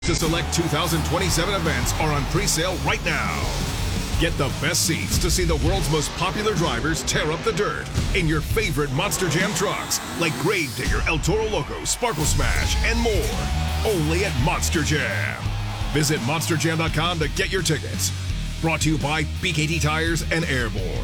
to select 2027 events are on pre-sale right now. Get the best seats to see the world's most popular drivers tear up the dirt in your favorite Monster Jam trucks like Gravedigger, El Toro Loco, Sparkle Smash, and more. Only at Monster Jam. Visit monsterjam.com to get your tickets. Brought to you by BKT Tires and Airborne.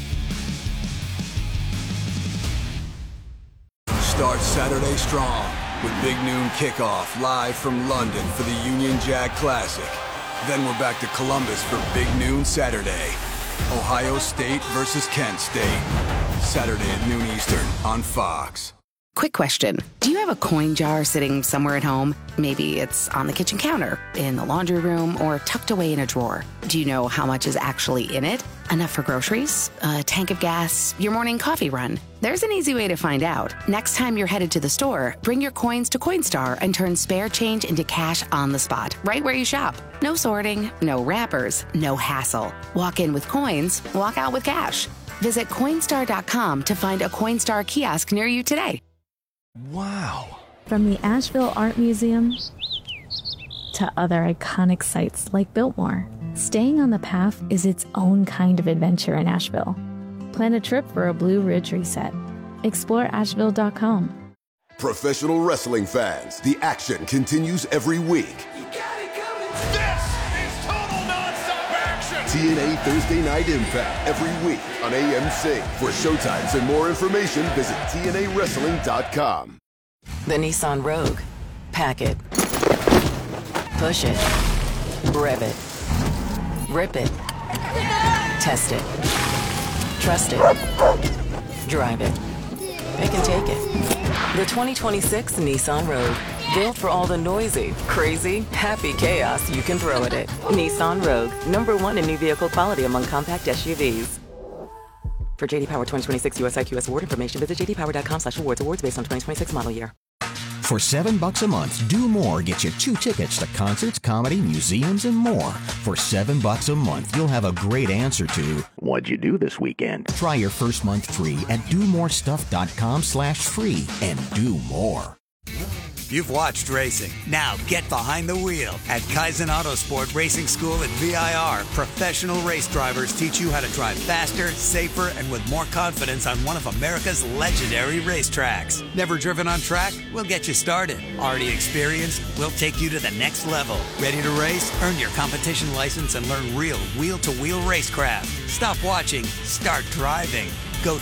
Start Saturday strong with Big Noon Kickoff live from London for the Union Jack Classic. Then we're back to Columbus for Big Noon Saturday. Ohio State versus Kent State. Saturday at noon Eastern on Fox. Quick question. Do you have a coin jar sitting somewhere at home? Maybe it's on the kitchen counter, in the laundry room, or tucked away in a drawer. Do you know how much is actually in it? Enough for groceries, a tank of gas, your morning coffee run? There's an easy way to find out. Next time you're headed to the store, bring your coins to Coinstar and turn spare change into cash on the spot, right where you shop. No sorting, no wrappers, no hassle. Walk in with coins, walk out with cash. Visit Coinstar.com to find a Coinstar kiosk near you today. Wow. From the Asheville Art Museum to other iconic sites like Biltmore, staying on the path is its own kind of adventure in Asheville. Plan a trip for a Blue Ridge reset. Explore Asheville.com. Professional wrestling fans, the action continues every week. This is total nonstop action. TNA Thursday Night Impact every week on AMC. For showtimes and more information, visit TNAWrestling.com. The Nissan Rogue. Pack it. Push it. Rev it. Rip it. Test it. Trust it. Drive it. It can take it. The 2026 Nissan Rogue. Built for all the noisy, crazy, happy chaos you can throw at it. Nissan Rogue. #1 in new vehicle quality among compact SUVs. For JD Power 2026 US IQS award information, visit jdpower.com/awards. Awards based on 2026 model year. For $7 a month, Do More gets you 2 tickets to concerts, comedy, museums, and more. For $7 a month, you'll have a great answer to, what'd you do this weekend? Try your first month free at domorestuff.com/free and do more. You've watched racing. Now get behind the wheel. At Kaizen Autosport Racing School at VIR, professional race drivers teach you how to drive faster, safer, and with more confidence on one of America's legendary racetracks. Never driven on track? We'll get you started. Already experienced? We'll take you to the next level. Ready to race? Earn your competition license and learn real wheel-to-wheel racecraft. Stop watching. Start driving. Go to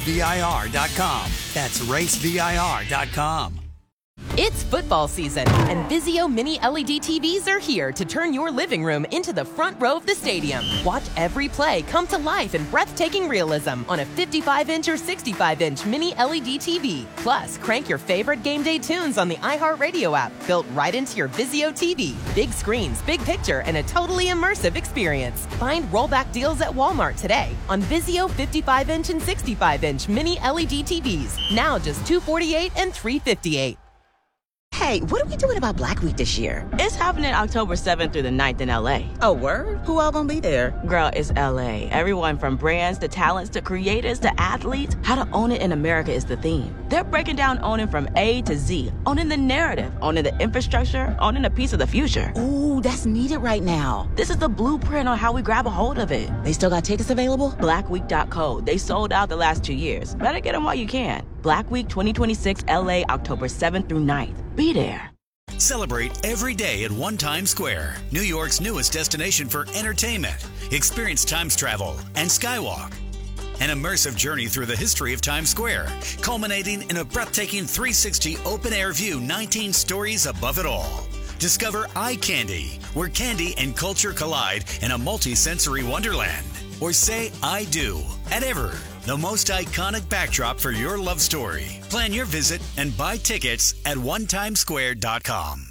racevir.com. That's racevir.com. It's football season, and Vizio Mini LED TVs are here to turn your living room into the front row of the stadium. Watch every play come to life in breathtaking realism on a 55-inch or 65-inch Mini LED TV. Plus, crank your favorite game day tunes on the iHeartRadio app, built right into your Vizio TV. Big screens, big picture, and a totally immersive experience. Find rollback deals at Walmart today on Vizio 55-inch and 65-inch Mini LED TVs. Now just $248 and $358. Hey, what are we doing about Black Week this year? It's happening October 7th through the 9th in LA. Oh, word? Who all gonna be there? Girl, it's LA. Everyone from brands to talents to creators to athletes. How to own it in America is the theme. They're breaking down owning from A to Z. Owning the narrative, owning the infrastructure, owning a piece of the future. Ooh, that's needed right now. This is the blueprint on how we grab a hold of it. They still got tickets available? Blackweek.co. They sold out the last 2 years. Better get them while you can. Black Week 2026 LA, October 7th through 9th. Be there. Celebrate every day at One Times Square, New York's newest destination for entertainment. Experience Times Travel and Skywalk. An immersive journey through the history of Times Square, culminating in a breathtaking 360 open-air view 19 stories above it all. Discover Eye Candy, where candy and culture collide in a multi-sensory wonderland. Or say I do at Ever, the most iconic backdrop for your love story. Plan your visit and buy tickets at onetimesquare.com.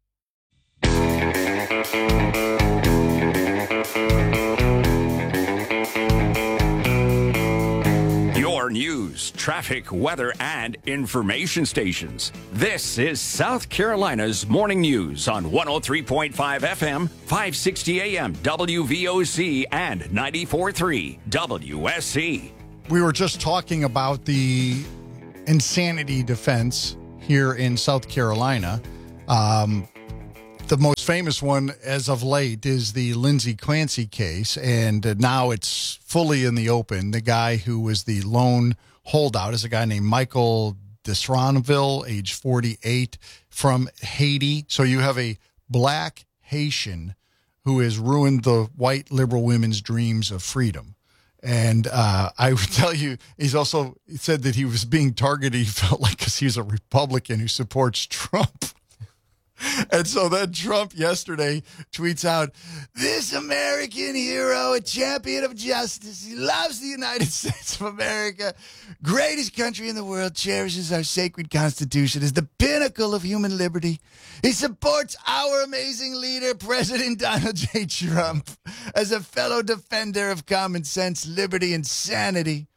Your news, traffic, weather, and information stations. This is South Carolina's Morning News on 103.5 FM, 560 AM, WVOC, and 94.3 WSC. We were just talking about the insanity defense here in South Carolina. The most famous one as of late is the Lindsay Clancy case, and now it's fully in the open. The guy who was the lone holdout is a guy named Michael Desranville, age 48, from Haiti. So you have a black Haitian who has ruined the white liberal women's dreams of freedom. And I would tell you, he said that he was being targeted, he felt like, because he's a Republican who supports Trump. And so then Trump yesterday tweets out, "This American hero, a champion of justice. He loves the United States of America, greatest country in the world, cherishes our sacred Constitution as the pinnacle of human liberty. He supports our amazing leader, President Donald J. Trump, as a fellow defender of common sense, liberty, and sanity."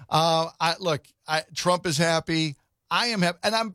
Trump is happy. I am happy. And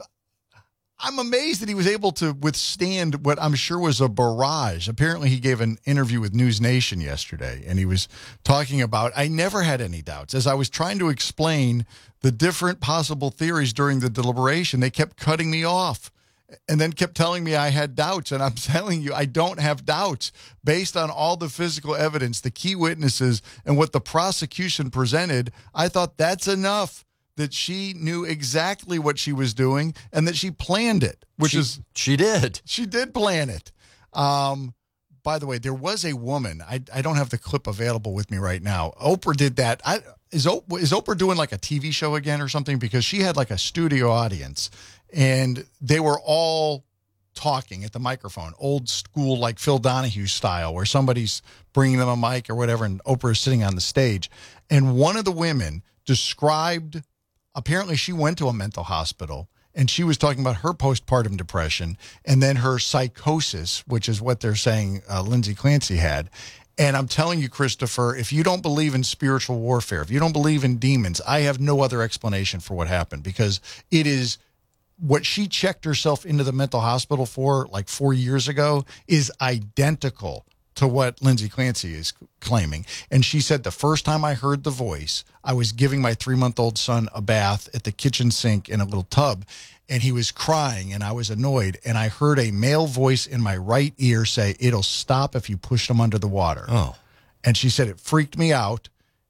I'm amazed that he was able to withstand what I'm sure was a barrage. Apparently, he gave an interview with News Nation yesterday, and he was talking about, I never had any doubts. As I was trying to explain the different possible theories during the deliberation, they kept cutting me off and then kept telling me I had doubts. And I'm telling you, I don't have doubts. Based on all the physical evidence, the key witnesses, and what the prosecution presented, I thought that's enough. That she knew exactly what she was doing and that she planned it, she did. She did plan it. By the way, there was a woman. I don't have the clip available with me right now. Oprah did that. Is Oprah doing like a TV show again or something? Because she had like a studio audience and they were all talking at the microphone, old school, like Phil Donahue style, where somebody's bringing them a mic or whatever, and Oprah is sitting on the stage. And one of the women described. Apparently, she went to a mental hospital, and she was talking about her postpartum depression and then her psychosis, which is what they're saying Lindsay Clancy had. And I'm telling you, Christopher, if you don't believe in spiritual warfare, if you don't believe in demons, I have no other explanation for what happened, because it is what she checked herself into the mental hospital for like 4 years ago is identical to what Lindsay Clancy is claiming. And she said, the first time I heard the voice, I was giving my 3-month-old son a bath at the kitchen sink in a little tub, and he was crying, and I was annoyed, and I heard a male voice in my right ear say, "It'll stop if you push him under the water." Oh. And she said, it freaked me out.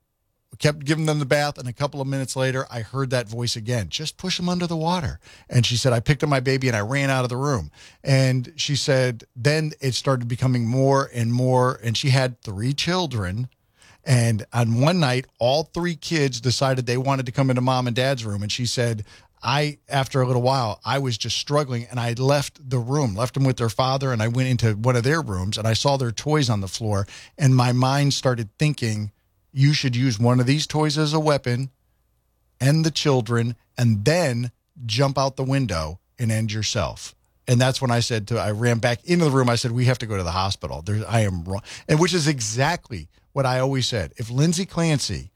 Kept giving them the bath, and a couple of minutes later, I heard that voice again. "Just push him under the water." And she said, I picked up my baby and I ran out of the room. And she said, then it started becoming more and more, and she had 3 children. And on one night, all 3 kids decided they wanted to come into mom and dad's room. And she said, after a little while, I was just struggling, and I left the room, left them with their father, and I went into one of their rooms, and I saw their toys on the floor, and my mind started thinking, you should use one of these toys as a weapon, end the children, and then jump out the window and end yourself. And that's when I ran back into the room. I said, we have to go to the hospital. I am wrong. And which is exactly what I always said. If Lindsay Clancy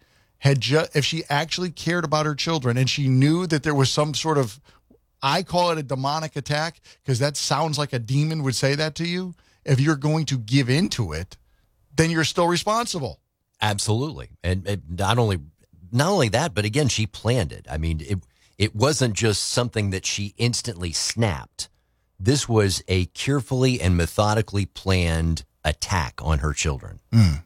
if she actually cared about her children and she knew that there was some sort of, I call it a demonic attack, because that sounds like a demon would say that to you. If you're going to give into it, then you're still responsible. Absolutely. And not only that, but again, she planned it. I mean, it wasn't just something that she instantly snapped. This was a carefully and methodically planned attack on her children.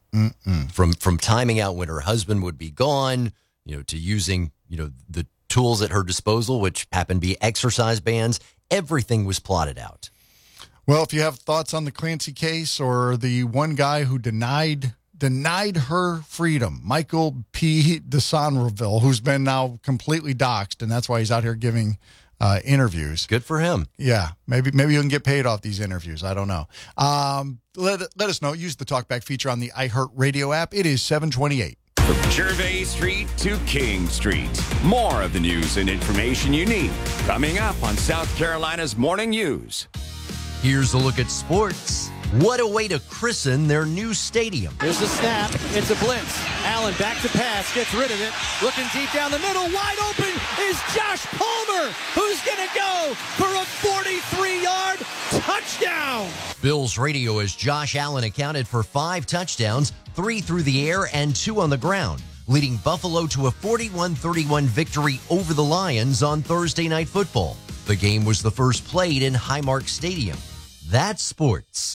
From timing out when her husband would be gone, to using, the tools at her disposal, which happened to be exercise bands. Everything was plotted out. Well, if you have thoughts on the Clancy case or the one guy who denied her freedom, Michael P. Desranville, who's been now completely doxxed, and that's why he's out here giving interviews. Good for him. Yeah, maybe you can get paid off these interviews. I don't know. Let us know. Use the TalkBack feature on the iHeartRadio app. It is 7:28. From Gervais Street to King Street. More of the news and information you need coming up on South Carolina's Morning News. Here's a look at sports. What a way to christen their new stadium. There's the snap. It's a blitz. Allen back to pass. Gets rid of it. Looking deep down the middle. Wide open is Josh Palmer, who's going to go for a 43-yard touchdown. Bills radio as Josh Allen accounted for 5 touchdowns, 3 through the air and 2 on the ground, leading Buffalo to a 41-31 victory over the Lions on Thursday Night Football. The game was the first played in Highmark Stadium. That's sports.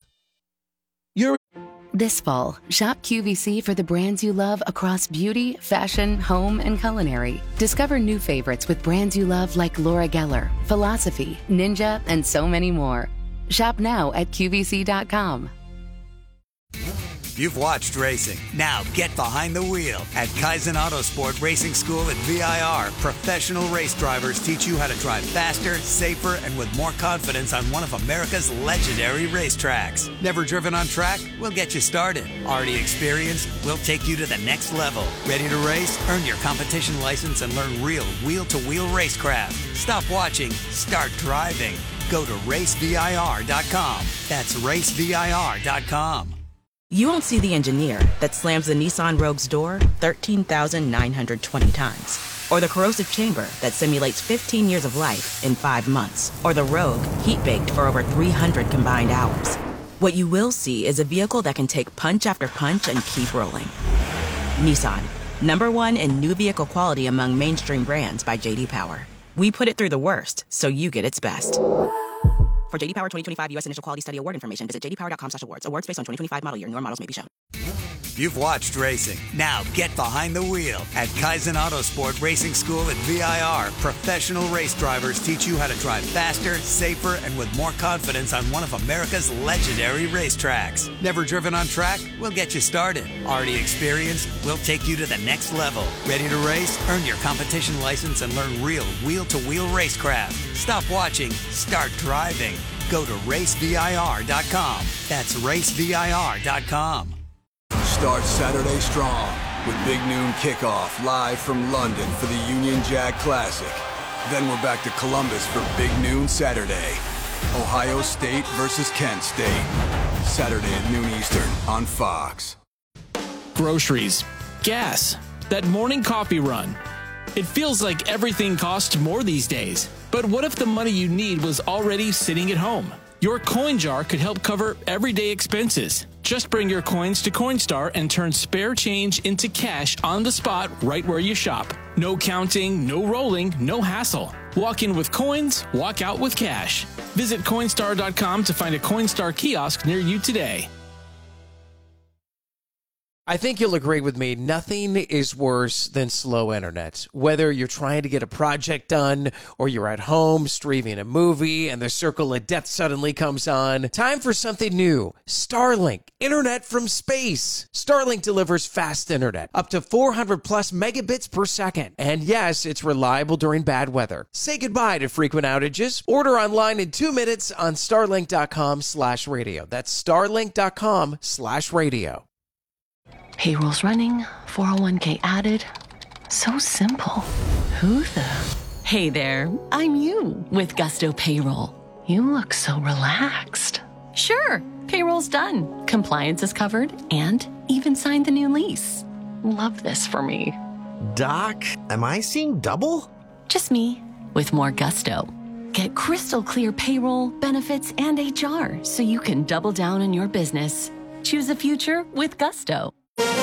This fall, shop QVC for the brands you love across beauty, fashion, home, and culinary. Discover new favorites with brands you love like Laura Geller, Philosophy, Ninja, and so many more. Shop now at QVC.com. You've watched racing. Now get behind the wheel. At Kaizen Autosport Racing School at VIR, professional race drivers teach you how to drive faster, safer, and with more confidence on one of America's legendary racetracks. Never driven on track? We'll get you started. Already experienced? We'll take you to the next level. Ready to race? Earn your competition license and learn real wheel-to-wheel racecraft. Stop watching. Start driving. Go to racevir.com. That's racevir.com. You won't see the engineer that slams the Nissan Rogue's door 13,920 times. Or the corrosive chamber that simulates 15 years of life in 5 months. Or the Rogue heat-baked for over 300 combined hours. What you will see is a vehicle that can take punch after punch and keep rolling. Nissan, #1 in new vehicle quality among mainstream brands by J.D. Power. We put it through the worst, so you get its best. For J.D. Power 2025 U.S. Initial Quality Study Award information, visit jdpower.com/awards. Awards based on 2025 model year. Newer models may be shown. You've watched racing. Now get behind the wheel. At Kaizen Autosport Racing School at VIR, professional race drivers teach you how to drive faster, safer, and with more confidence on one of America's legendary racetracks. Never driven on track? We'll get you started. Already experienced? We'll take you to the next level. Ready to race? Earn your competition license and learn real wheel-to-wheel racecraft. Stop watching. Start driving. Go to racevir.com. That's racevir.com. Start Saturday strong with Big Noon Kickoff live from London for the Union Jack Classic. Then we're back to Columbus for Big Noon Saturday. Ohio State versus Kent State. Saturday at noon Eastern on Fox. Groceries, gas, that morning coffee run. It feels like everything costs more these days. But what if the money you need was already sitting at home? Your coin jar could help cover everyday expenses. Just bring your coins to Coinstar and turn spare change into cash on the spot right where you shop. No counting, no rolling, no hassle. Walk in with coins, walk out with cash. Visit Coinstar.com to find a Coinstar kiosk near you today. I think you'll agree with me, nothing is worse than slow internet. Whether you're trying to get a project done or you're at home streaming a movie and the circle of death suddenly comes on, time for something new. Starlink, internet from space. Starlink delivers fast internet, up to 400 plus megabits per second. And yes, it's reliable during bad weather. Say goodbye to frequent outages. Order online in 2 minutes on starlink.com/radio. That's starlink.com/radio. Payroll's running, 401k added. So simple. Who the? Hey there, I'm you with Gusto Payroll. You look so relaxed. Sure, payroll's done. Compliance is covered and even signed the new lease. Love this for me. Doc, am I seeing double? Just me with more Gusto. Get crystal clear payroll, benefits, and HR so you can double down on your business. Choose a future with Gusto.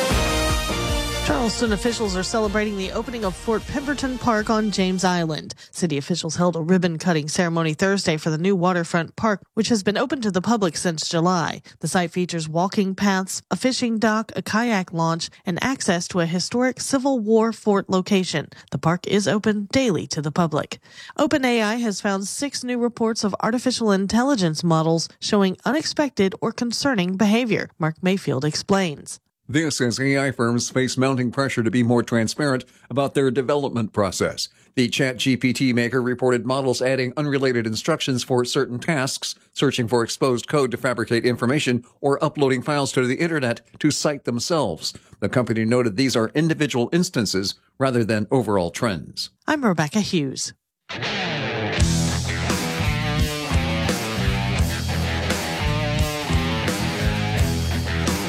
Charleston officials are celebrating the opening of Fort Pemberton Park on James Island. City officials held a ribbon-cutting ceremony Thursday for the new waterfront park, which has been open to the public since July. The site features walking paths, a fishing dock, a kayak launch, and access to a historic Civil War fort location. The park is open daily to the public. OpenAI has found 6 new reports of artificial intelligence models showing unexpected or concerning behavior. Mark Mayfield explains. This as AI firms face mounting pressure to be more transparent about their development process. The ChatGPT maker reported models adding unrelated instructions for certain tasks, searching for exposed code to fabricate information, or uploading files to the internet to cite themselves. The company noted these are individual instances rather than overall trends. I'm Rebecca Hughes.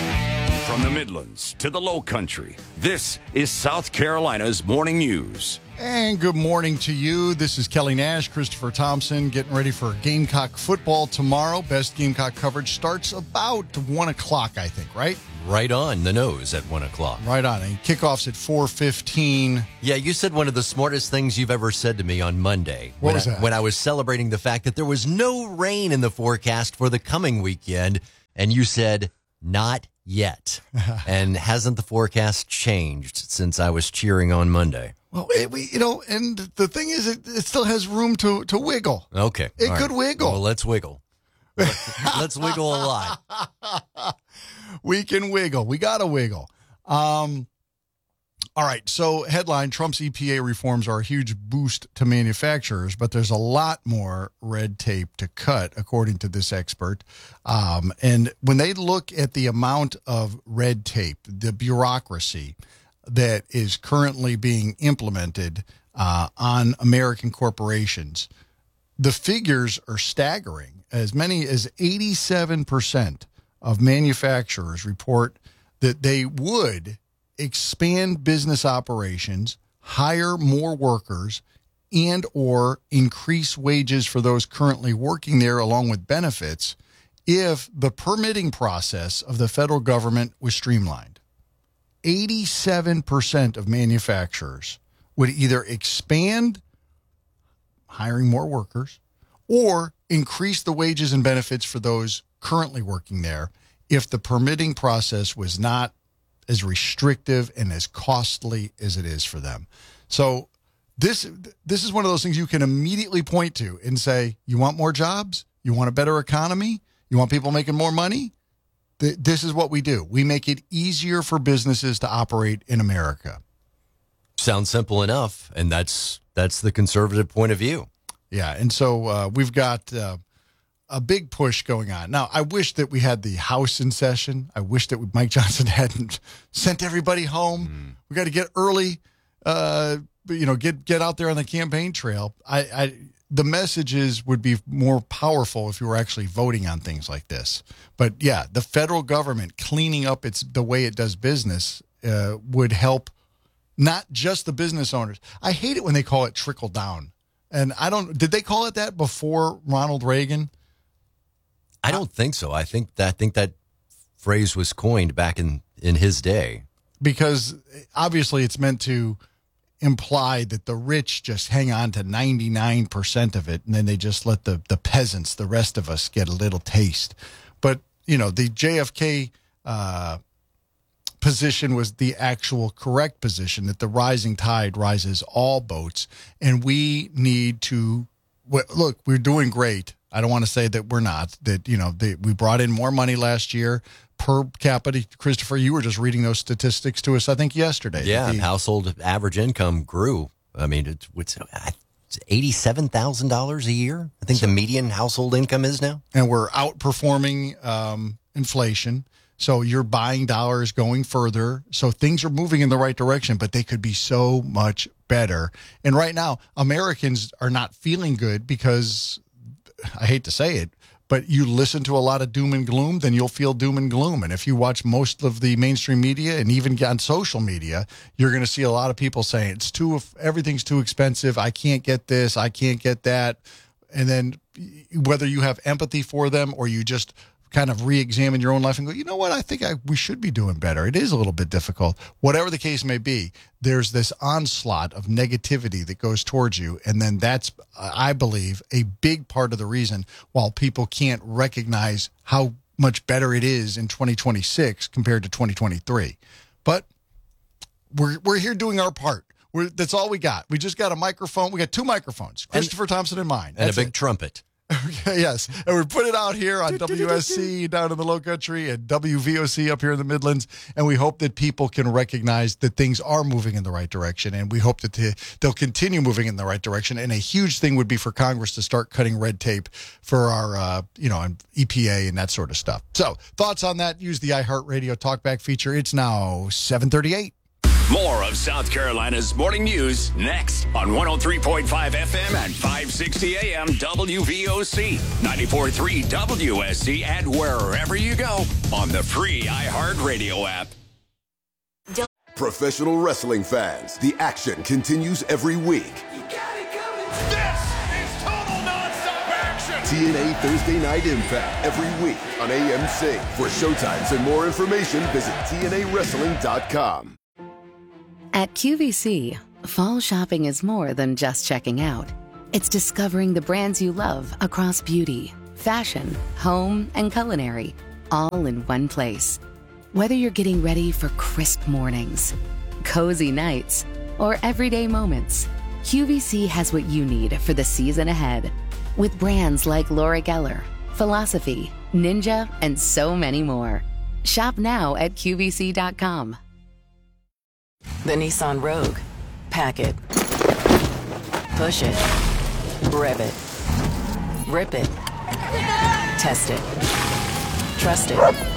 From the Midlands to the Low Country, this is South Carolina's Morning News. And good morning to you. This is Kelly Nash, Christopher Thompson, getting ready for Gamecock football tomorrow. Best Gamecock coverage starts about 1 o'clock, I think, right? Right on the nose at 1 o'clock. Right on. And kickoff's at 4:15. Yeah, you said one of the smartest things you've ever said to me on Monday. What was that? When I was celebrating the fact that there was no rain in the forecast for the coming weekend, and you said, not yet. And hasn't the forecast changed since I was cheering on Monday? Well, and the thing is, it still has room to wiggle. Okay. It could wiggle. Well, let's wiggle. Let's wiggle a lot. We can wiggle. We got to wiggle. All right. So headline, Trump's EPA reforms are a huge boost to manufacturers, but there's a lot more red tape to cut, according to this expert. And when they look at the amount of red tape, the bureaucracy that is currently being implemented on American corporations, the figures are staggering. As many as 87% of manufacturers report that they would expand business operations, hire more workers, and or increase wages for those currently working there along with benefits if the permitting process of the federal government was streamlined. 87% of manufacturers would either expand hiring more workers or increase the wages and benefits for those currently working there if the permitting process was not as restrictive and as costly as it is for them. So this is one of those things you can immediately point to and say, you want more jobs? You want a better economy? You want people making more money? This is what we do. We make it easier for businesses to operate in America. Sounds simple enough, and that's the conservative point of view. Yeah, and so we've got a big push going on. Now, I wish that we had the House in session. I wish that Mike Johnson hadn't sent everybody home. We got to get early, get out there on the campaign trail. The messages would be more powerful if you were actually voting on things like this. But yeah, the federal government cleaning up the way it does business would help not just the business owners. I hate it when they call it trickle down. And did they call it that before Ronald Reagan? I don't think so. I think that phrase was coined back in his day. Because obviously it's meant to imply that the rich just hang on to 99% of it, and then they just let the peasants, the rest of us, get a little taste. But, the JFK position was the actual correct position, that the rising tide rises all boats, and we need to look, we're doing great. I don't want to say that we're not, that, we brought in more money last year per capita. Christopher, you were just reading those statistics to us, I think, yesterday. Yeah, household average income grew. I mean, it's $87,000 a year. I think the median household income is now. And we're outperforming inflation. So you're buying dollars going further. So things are moving in the right direction, but they could be so much better. And right now, Americans are not feeling good because, I hate to say it, but you listen to a lot of doom and gloom, then you'll feel doom and gloom. And if you watch most of the mainstream media and even on social media, you're going to see a lot of people saying everything's too expensive. I can't get this. I can't get that. And then whether you have empathy for them or you just kind of re-examine your own life and go, you know what, I think we should be doing better. It is a little bit difficult. Whatever the case may be, there's this onslaught of negativity that goes towards you. And then that's, I believe, a big part of the reason why people can't recognize how much better it is in 2026 compared to 2023. But we're here doing our part. That's all we got. We just got a microphone. We got 2 microphones, Christopher Thompson and mine. And a big trumpet. Yes, and we put it out here on WSC down in the Low Country and WVOC up here in the Midlands, and we hope that people can recognize that things are moving in the right direction, and we hope that they'll continue moving in the right direction. And a huge thing would be for Congress to start cutting red tape for our, EPA and that sort of stuff. So, thoughts on that? Use the iHeartRadio TalkBack feature. It's now 7:38. More of South Carolina's morning news next on 103.5 FM and 560 AM WVOC, 94.3 WSC, and wherever you go on the free iHeartRadio app. Professional wrestling fans, the action continues every week. TNA Thursday Night Impact every week on AMC. For showtimes and more information, visit TNAWrestling.com. At QVC, fall shopping is more than just checking out. It's discovering the brands you love across beauty, fashion, home, and culinary, all in one place. Whether you're getting ready for crisp mornings, cozy nights, or everyday moments, QVC has what you need for the season ahead. With brands like Laura Geller, Philosophy, Ninja, and so many more. Shop now at QVC.com. The Nissan Rogue. Pack it. Push it. Rev it. Rip it. Test it. Trust it.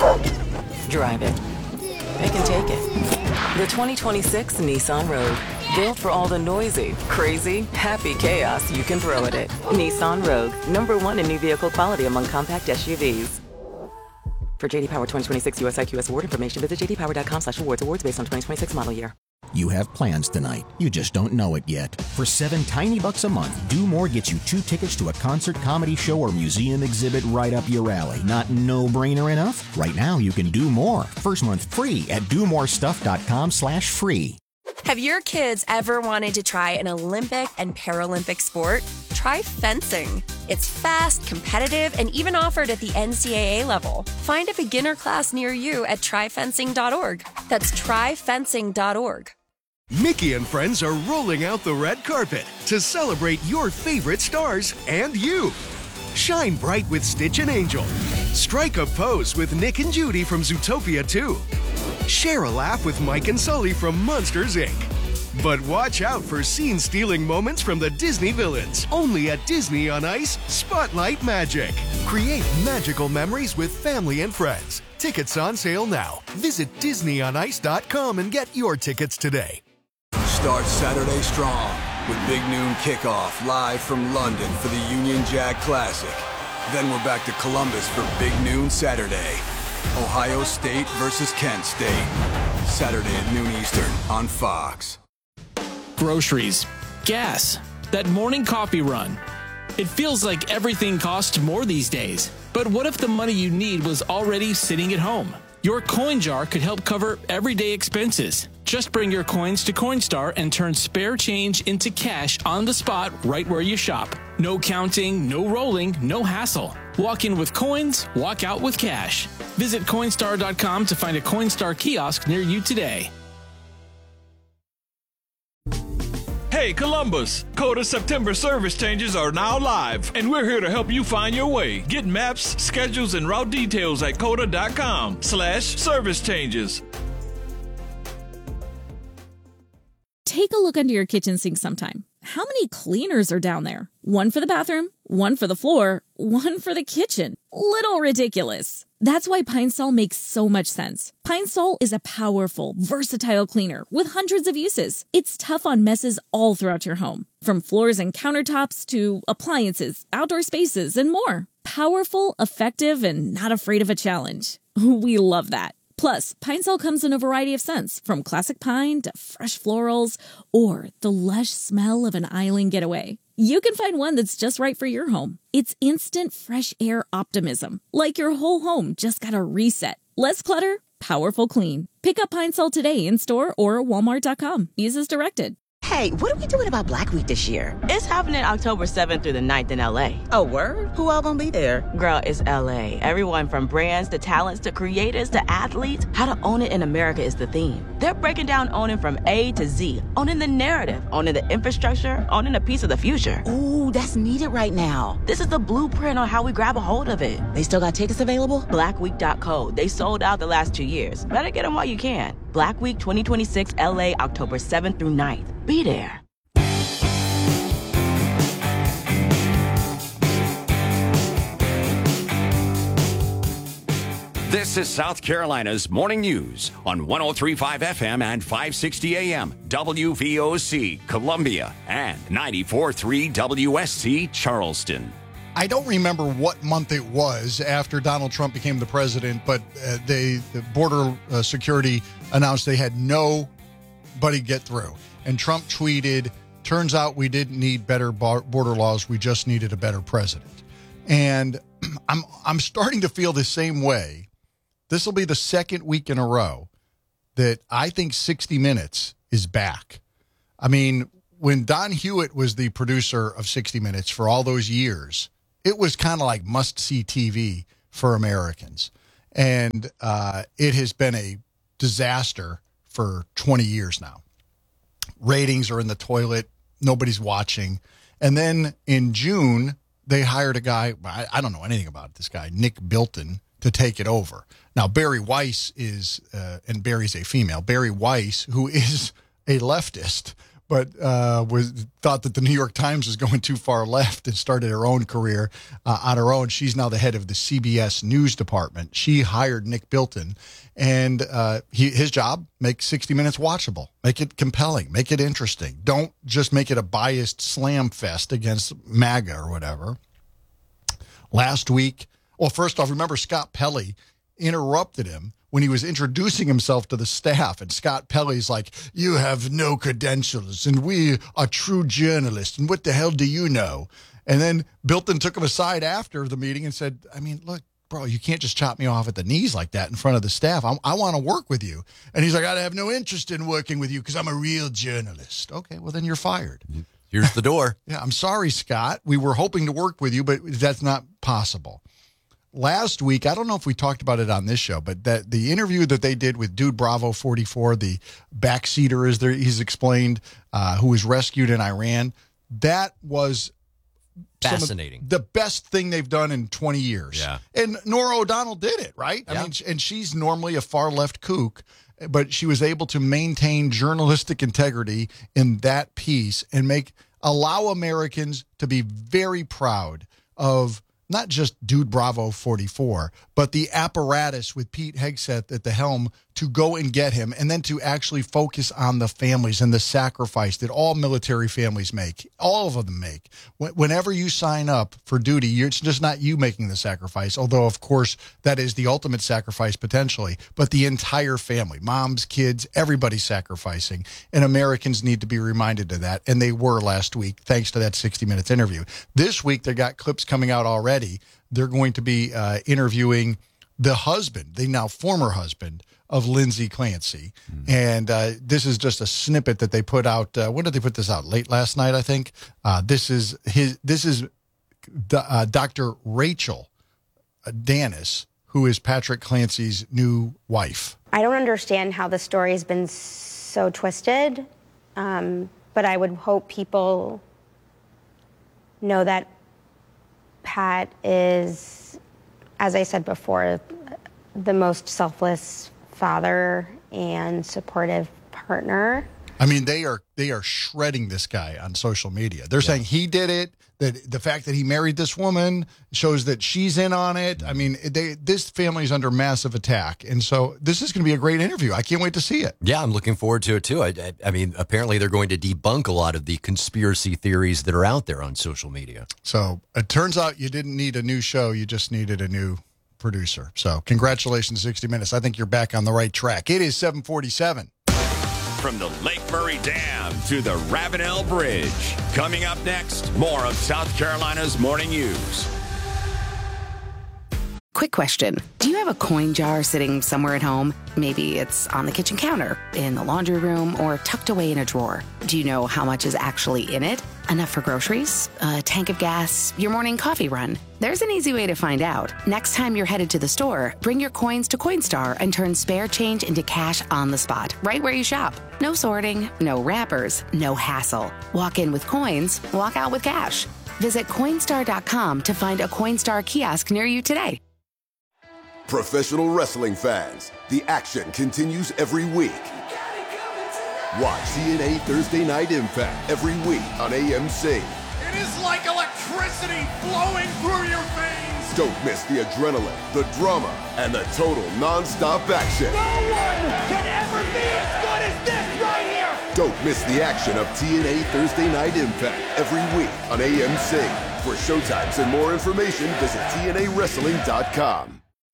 Drive it. They can take it. The 2026 Nissan Rogue. Built for all the noisy, crazy, happy chaos you can throw at it. Nissan Rogue. #1 in new vehicle quality among compact SUVs. For JD Power 2026 US IQS award information, visit jdpower.com/awards. Awards based on 2026 model year. You have plans tonight. You just don't know it yet. For $7 tiny bucks a month, Do More gets you 2 tickets to a concert, comedy show, or museum exhibit right up your alley. Not no-brainer enough? Right now, you can do more. First month free at domorestuff.com/free. Have your kids ever wanted to try an Olympic and Paralympic sport? Try fencing. It's fast, competitive, and even offered at the NCAA level. Find a beginner class near you at tryfencing.org. That's tryfencing.org. Mickey and friends are rolling out the red carpet to celebrate your favorite stars and you. Shine bright with Stitch and Angel. Strike a pose with Nick and Judy from Zootopia 2. Share a laugh with Mike and Sully from Monsters, Inc. But watch out for scene-stealing moments from the Disney villains. Only at Disney on Ice, Spotlight Magic. Create magical memories with family and friends. Tickets on sale now. Visit DisneyOnIce.com and get your tickets today. Start Saturday strong with Big Noon Kickoff live from London for the Union Jack Classic. Then we're back to Columbus for Big Noon Saturday. Ohio State versus Kent State. Saturday at noon Eastern on Fox. Groceries, gas, that morning coffee run. It feels like everything costs more these days. But what if the money you need was already sitting at home? Your coin jar could help cover everyday expenses. Just bring your coins to Coinstar and turn spare change into cash on the spot right where you shop. No counting, no rolling, no hassle. Walk in with coins, walk out with cash. Visit Coinstar.com to find a Coinstar kiosk near you today. Hey Columbus, Coda September service changes are now live, and we're here to help you find your way. Get maps, schedules, and route details at coda.com/service changes. Take a look under your kitchen sink sometime. How many cleaners are down there? One for the bathroom, one for the floor, one for the kitchen. Little ridiculous. That's why Pine Sol makes so much sense. Pine Sol is a powerful, versatile cleaner with hundreds of uses. It's tough on messes all throughout your home, from floors and countertops to appliances, outdoor spaces, and more. Powerful, effective, and not afraid of a challenge. We love that. Plus, Pine Sol comes in a variety of scents, from classic pine to fresh florals, or the lush smell of an island getaway. You can find one that's just right for your home. It's instant fresh air optimism, like your whole home just got a reset. Less clutter, powerful clean. Pick up Pine Sol today in store or walmart.com. Use as directed. Hey, what are we doing about Black Week this year? It's happening October 7th through the 9th in LA. Oh, word? Who all gonna be there? Girl, it's LA. Everyone from brands to talents to creators to athletes. How to own it in America is the theme. They're breaking down owning from A to Z. Owning the narrative, owning the infrastructure, owning a piece of the future. Ooh, that's needed right now. This is the blueprint on how we grab a hold of it. They still got tickets available? Blackweek.co. They sold out the last 2 years. Better get them while you can. Black Week 2026 LA, October 7th through 9th. Be there. This is South Carolina's Morning News on 103.5 FM and 560 AM WVOC Columbia and 94.3 WSC Charleston. I don't remember what month it was after Donald Trump became the president, but the border security announced they had no anybody get through. And Trump tweeted, turns out we didn't need better border laws. We just needed a better president. And I'm starting to feel the same way. This will be the second week in a row that I think 60 Minutes is back. I mean, when Don Hewitt was the producer of 60 Minutes for all those years, it was kind of like must-see TV for Americans. And it has been a disaster for 20 years now. Ratings are in the toilet. Nobody's watching. And then in June, they hired a guy, I don't know anything about this guy, Nick Bilton, to take it over. Now, Barry Weiss is, and Barry's a female, Barry Weiss, who is a leftist, but thought that the New York Times was going too far left and started her own career on her own. She's now the head of the CBS News department. She hired Nick Bilton, and his job, make 60 Minutes watchable, make it compelling, make it interesting. Don't just make it a biased slam fest against MAGA or whatever. Last week, well, first off, remember Scott Pelley interrupted him when he was introducing himself to the staff, and Scott Pelley's like, you have no credentials, and we are true journalists, and what the hell do you know? And then Bilton took him aside after the meeting and said, I mean, look, bro, you can't just chop me off at the knees like that in front of the staff. I want to work with you. And he's like, I have no interest in working with you because I'm a real journalist. Okay, well, then you're fired. Here's the door. Yeah, I'm sorry, Scott. We were hoping to work with you, but that's not possible. Last week, I don't know if we talked about it on this show, but that the interview that they did with Dude Bravo 44, the backseater, as he's explained, who was rescued in Iran, that was fascinating. The best thing they've done in 20 years. Yeah. And Nora O'Donnell did it, right? Yeah. I mean, and she's normally a far left kook, but she was able to maintain journalistic integrity in that piece and allow Americans to be very proud of not just Dude Bravo 44, but the apparatus with Pete Hegseth at the helm to go and get him, and then to actually focus on the families and the sacrifice that all military families make, all of them make. Whenever you sign up for duty, it's just not you making the sacrifice, although, of course, that is the ultimate sacrifice potentially, but the entire family, moms, kids, everybody's sacrificing, and Americans need to be reminded of that, and they were last week, thanks to that 60 Minutes interview. This week, they got clips coming out already. They're going to be interviewing the husband, the now former husband of Lindsay Clancy. And this is just a snippet that they put out. When did they put this out? Late last night, I think. This is Dr. Rachel Dennis, who is Patrick Clancy's new wife. I don't understand how the story has been so twisted, but I would hope people know that Pat is, as I said before, the most selfless father and supportive partner. I mean, they are shredding this guy on social media. They're saying he did it, that the fact that he married this woman shows that she's in on it. I mean, this family's under massive attack. And so this is going to be a great interview. I can't wait to see it. Yeah, I'm looking forward to it, too. I mean, apparently they're going to debunk a lot of the conspiracy theories that are out there on social media. So it turns out you didn't need a new show. You just needed a new producer. So congratulations, 60 Minutes. I think you're back on the right track. It is 7:47. From the Lake Murray Dam to the Ravenel Bridge. Coming up next, more of South Carolina's Morning News. Quick question. Do you have a coin jar sitting somewhere at home? Maybe it's on the kitchen counter, in the laundry room, or tucked away in a drawer. Do you know how much is actually in it? Enough for groceries? A tank of gas? Your morning coffee run? There's an easy way to find out. Next time you're headed to the store, bring your coins to Coinstar and turn spare change into cash on the spot, right where you shop. No sorting, no wrappers, no hassle. Walk in with coins, walk out with cash. Visit Coinstar.com to find a Coinstar kiosk near you today. Professional wrestling fans, the action continues every week. Watch TNA Thursday Night Impact every week on AMC. It is like electricity flowing through your veins. Don't miss the adrenaline, the drama, and the total non-stop action. No one can ever be as good as this right here. Don't miss the action of TNA Thursday Night Impact every week on AMC. For showtimes and more information, visit TNAWrestling.com.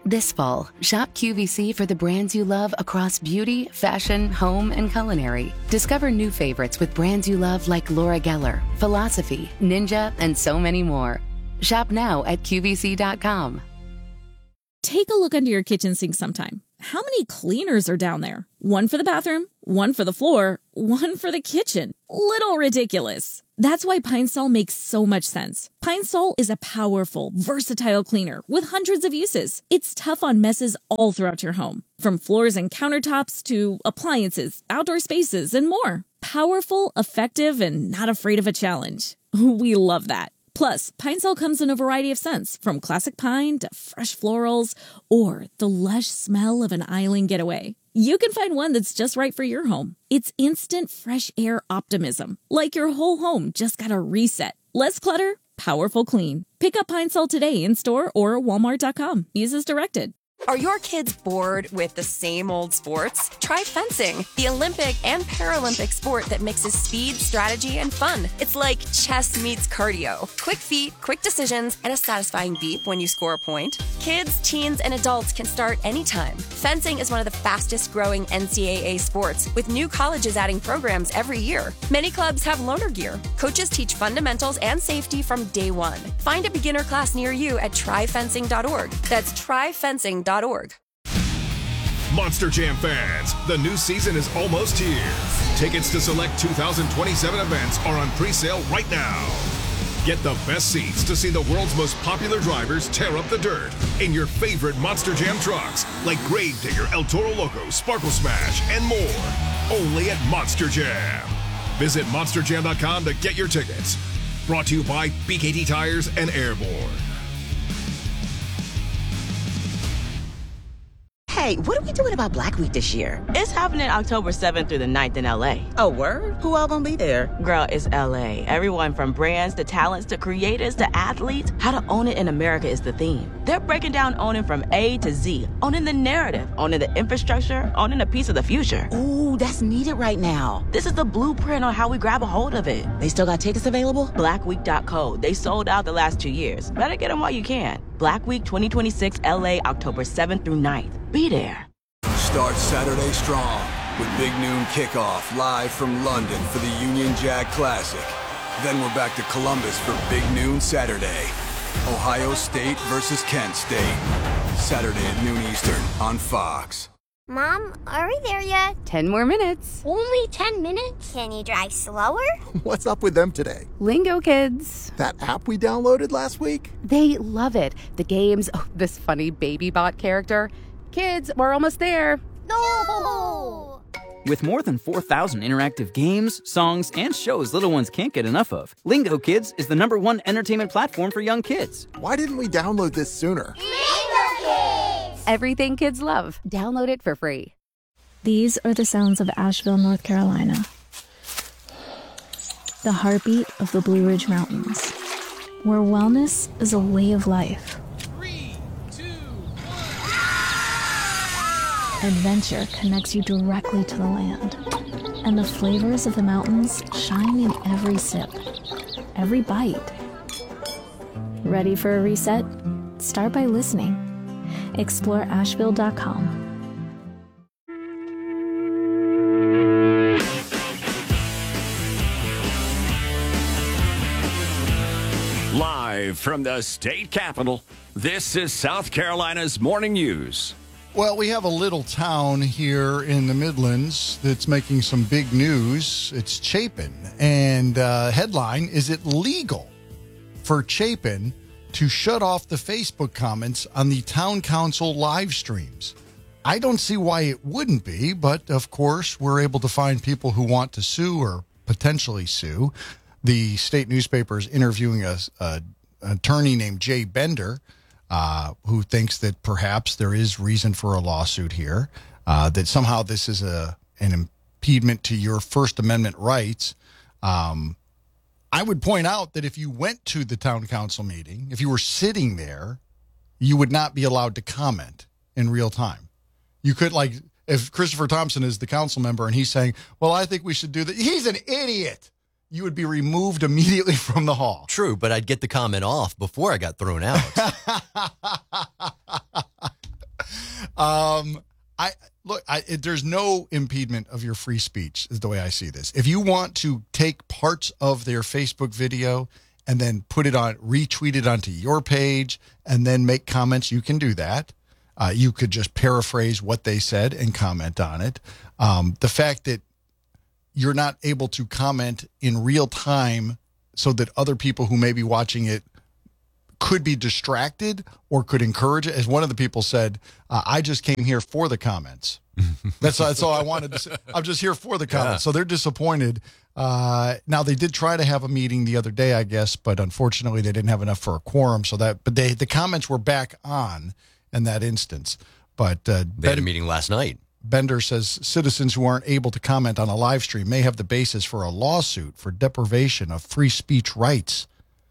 This fall, shop QVC for the brands you love across beauty, fashion, home, and culinary. Discover new favorites with brands you love like Laura Geller, Philosophy, Ninja, and so many more. Shop now at QVC.com. Take a look under your kitchen sink sometime. How many cleaners are down there? One for the bathroom, one for the floor, one for the kitchen. Little ridiculous. That's why Pine Sol makes so much sense. Pine Sol is a powerful, versatile cleaner with hundreds of uses. It's tough on messes all throughout your home, from floors and countertops to appliances, outdoor spaces, and more. Powerful, effective, and not afraid of a challenge. We love that. Plus, Pine Sol comes in a variety of scents, from classic pine to fresh florals or the lush smell of an island getaway. You can find one that's just right for your home. It's instant fresh air optimism, like your whole home just got a reset. Less clutter, powerful clean. Pick up Pine Sol today in store or walmart.com. Use as directed. Are your kids bored with the same old sports? Try fencing, the Olympic and Paralympic sport that mixes speed, strategy, and fun. It's like chess meets cardio. Quick feet, quick decisions, and a satisfying beep when you score a point. Kids, teens, and adults can start anytime. Fencing is one of the fastest growing NCAA sports, with new colleges adding programs every year. Many clubs have loaner gear. Coaches teach fundamentals and safety from day one. Find a beginner class near you at tryfencing.org. That's tryfencing.org. Monster Jam fans, the new season is almost here. Tickets to select 2027 events are on pre-sale right now. Get the best seats to see the world's most popular drivers tear up the dirt in your favorite Monster Jam trucks, like Gravedigger, El Toro Loco, Sparkle Smash, and more. Only at Monster Jam. Visit monsterjam.com to get your tickets. Brought to you by BKT Tires and Airborne. Hey, what are we doing about Black Week this year? It's happening October 7th through the 9th in LA. Oh, word? Who all gonna be there? Girl, it's LA. Everyone from brands to talents to creators to athletes. How to own it in America is the theme. They're breaking down owning from A to Z. Owning the narrative, owning the infrastructure, owning a piece of the future. Ooh, that's needed right now. This is the blueprint on how we grab a hold of it. They still got tickets available? Blackweek.co. They sold out the last 2 years. Better get them while you can. Black Week 2026 LA, October 7th through 9th. Be there. Start Saturday strong with Big Noon Kickoff live from London for the Union Jack Classic. Then we're back to Columbus for Big Noon Saturday. Ohio State versus Kent State. Saturday at noon Eastern on Fox. Mom, are we there yet? 10 more minutes. Only 10 minutes? Can you drive slower? What's up with them today? Lingo Kids. That app we downloaded last week? They love it. The games, this funny baby bot character. Kids, we're almost there. No! With more than 4,000 interactive games, songs, and shows little ones can't get enough of, Lingo Kids is the #1 entertainment platform for young kids. Why didn't we download this sooner? Lingo Kids! Everything kids love. Download it for free. These are the sounds of Asheville, North Carolina. The heartbeat of the Blue Ridge Mountains, where wellness is a way of life. Adventure connects you directly to the land, and the flavors of the mountains shine in every sip, every bite. Ready for a reset? Start by listening. Explore Asheville.com. Live from the state capitol, this is South Carolina's Morning News. Well, we have a little town here in the Midlands that's making some big news. It's Chapin. And headline, is it legal for Chapin to shut off the Facebook comments on the town council live streams? I don't see why it wouldn't be, but of course, we're able to find people who want to sue or potentially sue. The state newspaper is interviewing an attorney named Jay Bender, who thinks that perhaps there is reason for a lawsuit here, that somehow this is an impediment to your First Amendment rights. I would point out that if you went to the town council meeting, if you were sitting there, you would not be allowed to comment in real time. You could, like, if Christopher Thompson is the council member and he's saying, well, I think we should do that. He's an idiot. You would be removed immediately from the hall. True, but I'd get the comment off before I got thrown out. There's no impediment of your free speech is the way I see this. If you want to take parts of their Facebook video and then retweet it onto your page and then make comments, you can do that. You could just paraphrase what they said and comment on it. The fact that you're not able to comment in real time so that other people who may be watching it could be distracted or could encourage it. As one of the people said, I just came here for the comments. That's all I wanted to say. I'm just here for the comments. Yeah. So they're disappointed. Now, they did try to have a meeting the other day, I guess, but unfortunately they didn't have enough for a quorum. But the comments were back on in that instance. But they had a meeting last night. Bender says citizens who aren't able to comment on a live stream may have the basis for a lawsuit for deprivation of free speech rights.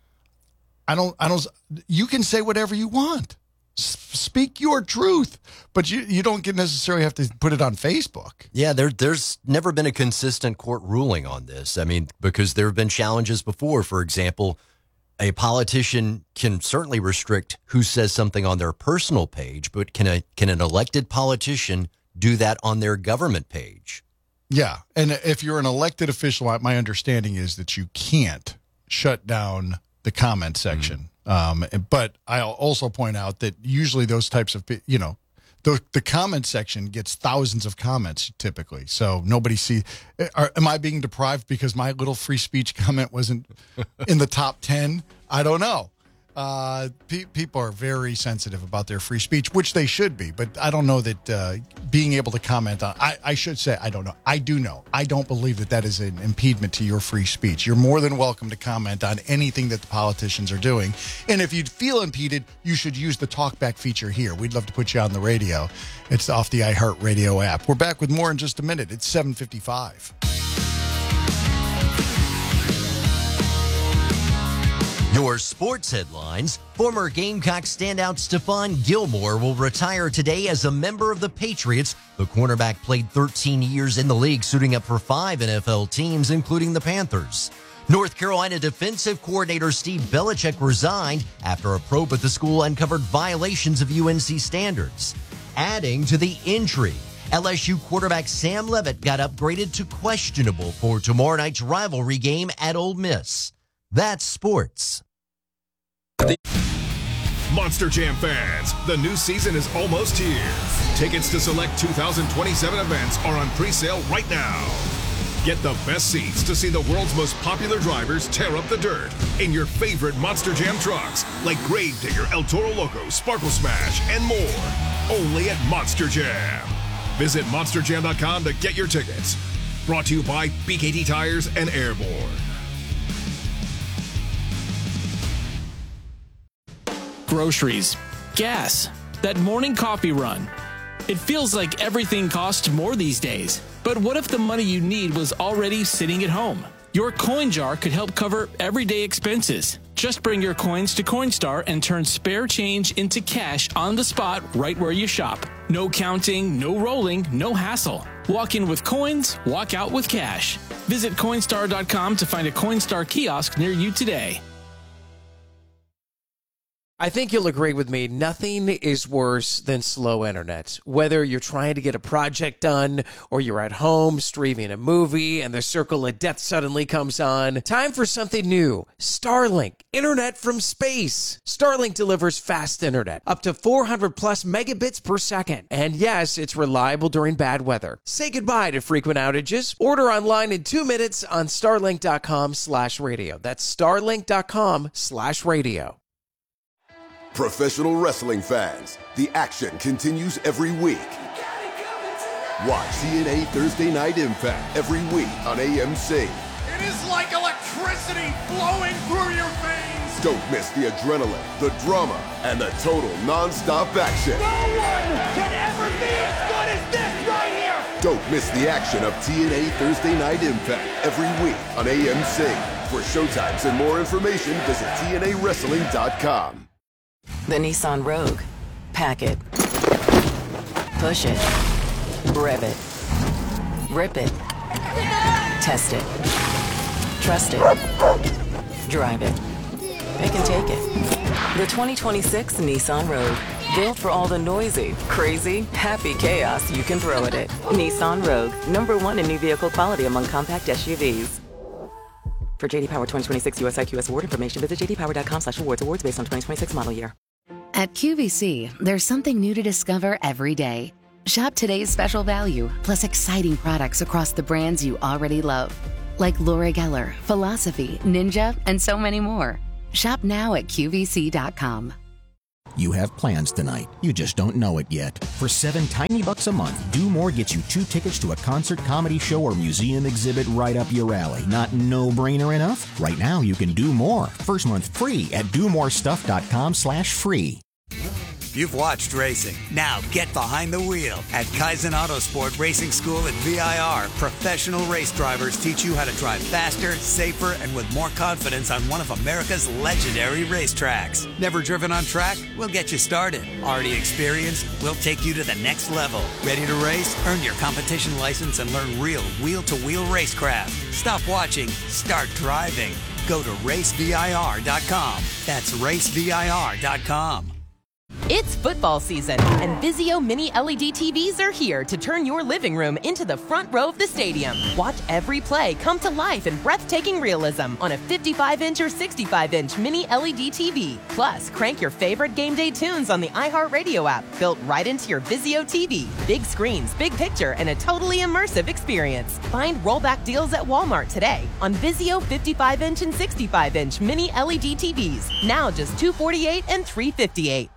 You can say whatever you want. Speak your truth, but you don't necessarily have to put it on Facebook. Yeah, there's never been a consistent court ruling on this. I mean, because there have been challenges before. For example, a politician can certainly restrict who says something on their personal page, but can an elected politician do that on their government page? Yeah, and if you're an elected official, my understanding is that you can't shut down the comment section. But I'll also point out that usually those types of, the comment section gets thousands of comments typically. So nobody am I being deprived because my little free speech comment wasn't in the top 10? I don't know. People are very sensitive about their free speech, which they should be. But I don't know that being able to comment on, I should say, I don't know. I do know. I don't believe that is an impediment to your free speech. You're more than welcome to comment on anything that the politicians are doing. And if you feel impeded, you should use the talkback feature here. We'd love to put you on the radio. It's off the iHeartRadio app. We're back with more in just a minute. It's 7:55. Your sports headlines. Former Gamecock standout Stephon Gilmore will retire today as a member of the Patriots. The cornerback played 13 years in the league, suiting up for 5 NFL teams, including the Panthers. North Carolina defensive coordinator Steve Belichick resigned after a probe at the school uncovered violations of UNC standards. Adding to the intrigue, LSU quarterback Sam Leavitt got upgraded to questionable for tomorrow night's rivalry game at Ole Miss. That's sports. Monster Jam fans, the new season is almost here. Tickets to select 2027 events are on pre-sale right now. Get the best seats to see the world's most popular drivers tear up the dirt in your favorite Monster Jam trucks like Gravedigger, El Toro Loco, Sparkle Smash, and more. Only at Monster Jam. Visit monsterjam.com to get your tickets. Brought to you by BKT Tires and Airborne. Groceries, gas, that morning coffee run. It feels like everything costs more these days. But what if the money you need was already sitting at home? Your coin jar could help cover everyday expenses. Just bring your coins to Coinstar and turn spare change into cash on the spot right where you shop. No counting, no rolling, no hassle. Walk in with coins, walk out with cash. Visit Coinstar.com to find a Coinstar kiosk near you today. I think you'll agree with me, nothing is worse than slow internet. Whether you're trying to get a project done or you're at home streaming a movie and the circle of death suddenly comes on, time for something new. Starlink, internet from space. Starlink delivers fast internet, up to 400 plus megabits per second. And yes, it's reliable during bad weather. Say goodbye to frequent outages. Order online in 2 minutes on starlink.com/radio. That's starlink.com/radio. Professional wrestling fans, the action continues every week. Watch TNA Thursday Night Impact every week on AMC. It is like electricity flowing through your veins. Don't miss the adrenaline, the drama, and the total non-stop action. No one can ever be as good as this right here. Don't miss the action of TNA Thursday Night Impact every week on AMC. For showtimes and more information, visit TNAWrestling.com. The Nissan Rogue. Pack it. Push it. Rev it. Rip it. Test it. Trust it. Drive it. It can take it. The 2026 Nissan Rogue. Built for all the noisy, crazy, happy chaos you can throw at it. Nissan Rogue, #1 in new vehicle quality among compact SUVs. For JD Power 2026 US IQS award information, visit jdpower.com/awards. Awards based on 2026 model year. At QVC, there's something new to discover every day. Shop today's special value, plus exciting products across the brands you already love. Like Laura Geller, Philosophy, Ninja, and so many more. Shop now at QVC.com. You have plans tonight. You just don't know it yet. For $7 tiny bucks a month, Do More gets you 2 tickets to a concert, comedy show, or museum exhibit right up your alley. Not no-brainer enough? Right now, you can do more. First month free at domorestuff.com/free. You've watched racing. Now get behind the wheel at Kaizen Autosport Racing School at VIR. Professional race drivers teach you how to drive faster, safer, and with more confidence on one of America's legendary racetracks. Never driven on track? We'll get you started. Already experienced? We'll take you to the next level. Ready to race? Earn your competition license and learn real wheel-to-wheel racecraft. Stop watching. Start driving. Go to racevir.com. That's racevir.com. It's football season, and Vizio Mini LED TVs are here to turn your living room into the front row of the stadium. Watch every play come to life in breathtaking realism on a 55-inch or 65-inch Mini LED TV. Plus, crank your favorite game day tunes on the iHeartRadio app, built right into your Vizio TV. Big screens, big picture, and a totally immersive experience. Find rollback deals at Walmart today on Vizio 55-inch and 65-inch Mini LED TVs. Now just $248 and $358.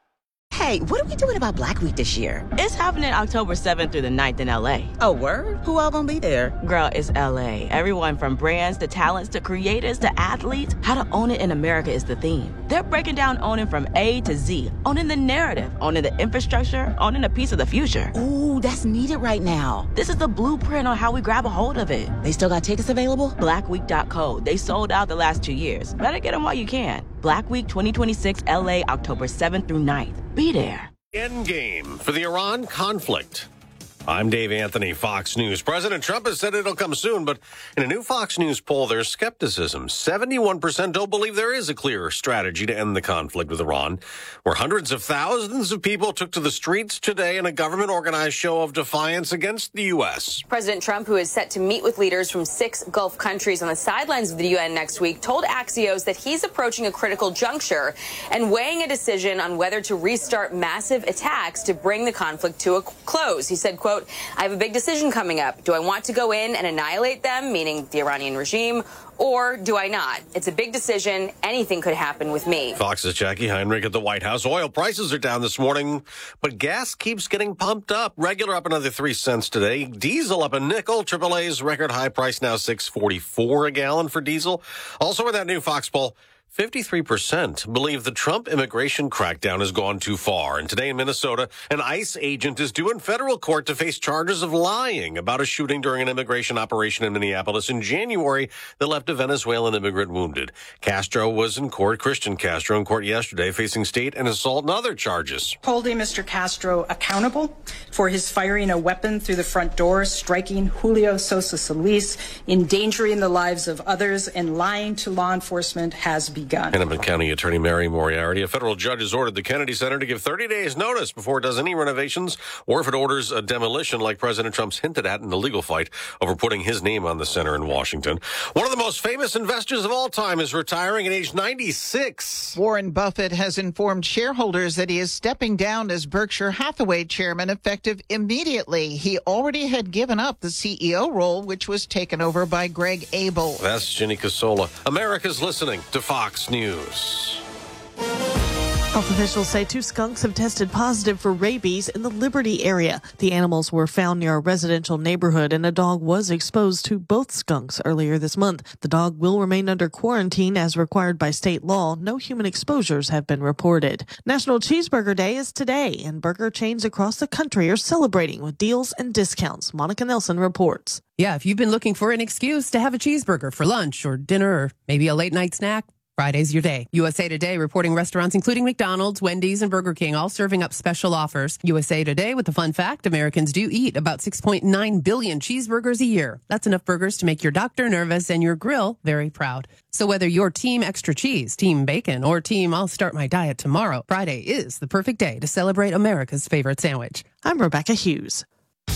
Hey, what are we doing about Black Week this year? It's happening October 7th through the 9th in LA. Oh, word? Who all gonna be there? Girl, it's LA. Everyone from brands to talents to creators to athletes. How to own it in America is the theme. They're breaking down owning from A to Z. Owning the narrative, owning the infrastructure, owning a piece of the future. Ooh, that's needed right now. This is the blueprint on how we grab a hold of it. They still got tickets available? Blackweek.co. They sold out the last 2 years. Better get them while you can. Black Week 2026 LA, October 7th through 9th. Be there. Endgame for the Iran conflict. I'm Dave Anthony, Fox News. President Trump has said it'll come soon, but in a new Fox News poll, there's skepticism. 71% don't believe there is a clear strategy to end the conflict with Iran, where hundreds of thousands of people took to the streets today in a government-organized show of defiance against the U.S. President Trump, who is set to meet with leaders from 6 Gulf countries on the sidelines of the UN next week, told Axios that he's approaching a critical juncture and weighing a decision on whether to restart massive attacks to bring the conflict to a close. He said, quote, I have a big decision coming up. Do I want to go in and annihilate them, meaning the Iranian regime, or do I not? It's a big decision. Anything could happen with me. Fox's Jackie Heinrich at the White House. Oil prices are down this morning, but gas keeps getting pumped up. Regular up another 3 cents today. Diesel up a nickel. AAA's record high price now $6.44 a gallon for diesel. Also in that new Fox poll, 53% believe the Trump immigration crackdown has gone too far. And today in Minnesota, an ICE agent is due in federal court to face charges of lying about a shooting during an immigration operation in Minneapolis in January that left a Venezuelan immigrant wounded. Castro was in court, Christian Castro, in court yesterday, facing state and assault and other charges. Holding Mr. Castro accountable for his firing a weapon through the front door, striking Julio Sosa Solis, endangering the lives of others, and lying to law enforcement has begun. Hennepin County Attorney Mary Moriarty. A federal judge has ordered the Kennedy Center to give 30 days notice before it does any renovations or if it orders a demolition like President Trump's hinted at in the legal fight over putting his name on the center in Washington. One of the most famous investors of all time is retiring at age 96. Warren Buffett has informed shareholders that he is stepping down as Berkshire Hathaway chairman effective immediately. He already had given up the CEO role, which was taken over by Greg Abel. That's Ginny Casola. America's listening to Fox News. Health officials say 2 skunks have tested positive for rabies in the Liberty area. The animals were found near a residential neighborhood, and a dog was exposed to both skunks earlier this month. The dog will remain under quarantine as required by state law. No human exposures have been reported. National Cheeseburger Day is today, and burger chains across the country are celebrating with deals and discounts. Monica Nelson reports. Yeah, if you've been looking for an excuse to have a cheeseburger for lunch or dinner or maybe a late night snack, Friday's your day. USA Today reporting restaurants including McDonald's, Wendy's, and Burger King all serving up special offers. USA Today with the fun fact, Americans do eat about 6.9 billion cheeseburgers a year. That's enough burgers to make your doctor nervous and your grill very proud. So whether you're team extra cheese, team bacon, or team I'll start my diet tomorrow, Friday is the perfect day to celebrate America's favorite sandwich. I'm Rebecca Hughes.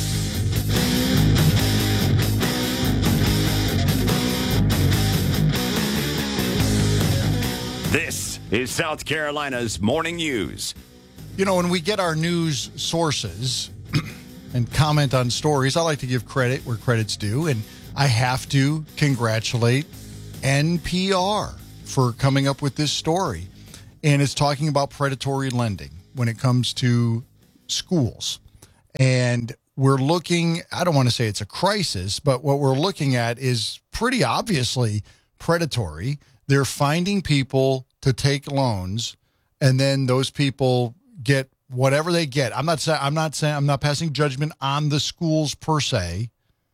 This is South Carolina's Morning News. You know, when we get our news sources and comment on stories, I like to give credit where credit's due, and I have to congratulate NPR for coming up with this story. And it's talking about predatory lending when it comes to schools. And we're looking, I don't want to say it's a crisis, but what we're looking at is pretty obviously predatory. They're finding people to take loans, and then those people get whatever they get. I'm not passing judgment on the schools per se,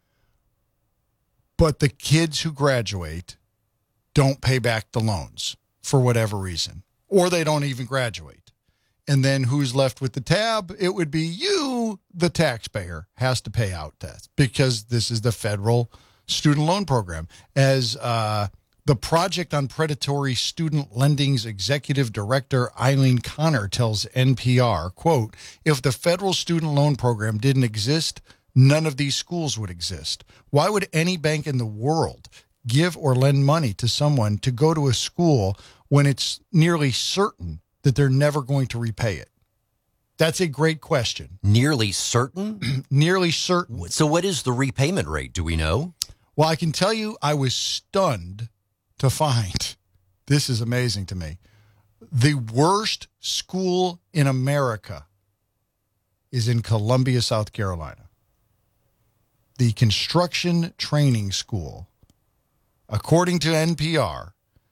but the kids who graduate don't pay back the loans for whatever reason, or they don't even graduate. And then who's left with the tab? It would be you, the taxpayer, has to pay out that because this is the federal student loan program. As the Project on Predatory Student Lending's executive director, Eileen Connor, tells NPR, quote, if the federal student loan program didn't exist, none of these schools would exist. Why would any bank in the world give or lend money to someone to go to a school when it's nearly certain that they're never going to repay it? That's a great question. Nearly certain? Nearly certain. So what is the repayment rate? Do we know? Well, I can tell you I was stunned to find, this is amazing to me, the worst school in America is in Columbia, South Carolina. The construction training school, according to NPR,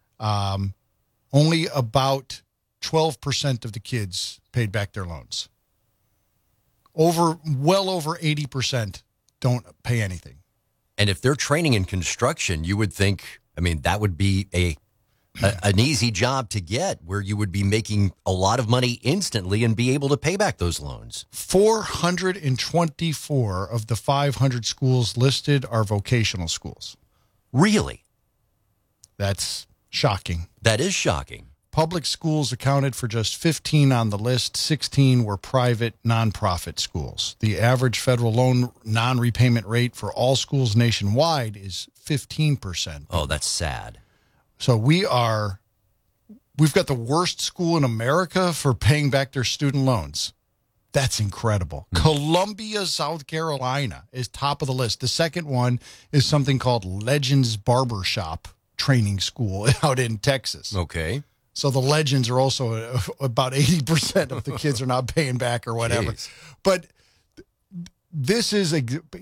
only about 12% of the kids paid back their loans. Well over 80% don't pay anything. And if they're training in construction, you would think, I mean, that would be an easy job to get where you would be making a lot of money instantly and be able to pay back those loans. 424 of the 500 schools listed are vocational schools. Really? That's shocking. That is shocking. Public schools accounted for just 15 on the list. 16 were private, nonprofit schools. The average federal loan non-repayment rate for all schools nationwide is 15%. Oh, that's sad. So we've got the worst school in America for paying back their student loans. That's incredible. Columbia, South Carolina is top of the list. The second one is something called Legends Barbershop Training School out in Texas. Okay. So the Legends are also about 80% of the kids are not paying back or whatever. Jeez. But this is